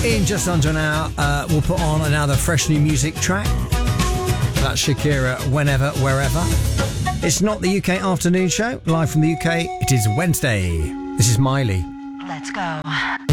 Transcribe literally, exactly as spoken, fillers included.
In just under an hour, uh, we'll put on another fresh new music track. That's Shakira, Whenever, Wherever. It's not the U K afternoon show, live from the U K. It is Wednesday. This is Miley. Let's go.